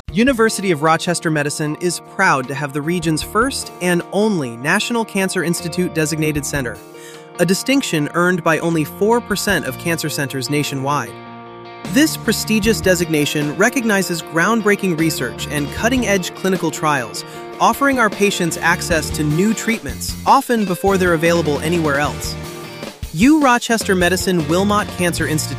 University of Rochester Medicine is proud to have the region's first and only National Cancer Institute designated center, a distinction earned by only 4% of cancer centers nationwide. This prestigious designation recognizes groundbreaking research and cutting-edge clinical trials, offering our patients access to new treatments, often before they're available anywhere else. U Rochester Medicine Wilmot Cancer Institute